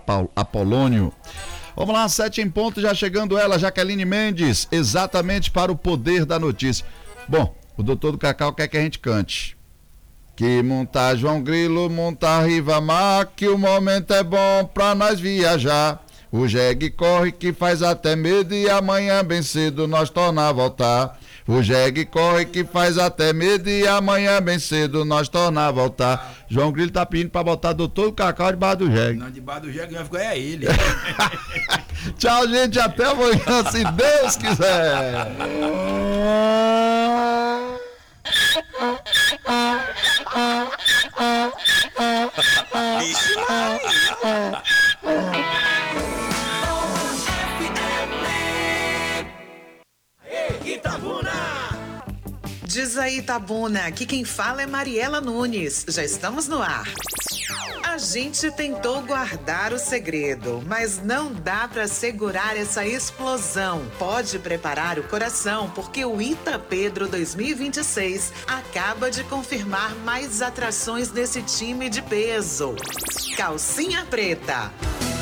Apolônio. Vamos lá, 7 em ponto, já chegando ela, Jaqueline Mendes, exatamente para o poder da notícia. Bom, o doutor do Cacau quer que a gente cante. Que montar João Grilo, montar Rivamar, que o momento é bom pra nós viajar. O jegue corre que faz até medo e amanhã bem cedo nós torna a voltar. O jegue corre que faz até medo e amanhã bem cedo nós torna a voltar. João Grilo tá pedindo pra botar doutor do Cacau debaixo do jegue. Não, debaixo do jegue vai ficar é ele. Tchau, gente, até amanhã, se Deus quiser. Diz aí, Itabuna, aqui quem fala é Mariela Nunes. Já estamos no ar. A gente tentou guardar o segredo, mas não dá para segurar essa explosão. Pode preparar o coração, porque o Itapedro 2026 acaba de confirmar mais atrações nesse time de peso. Calcinha Preta.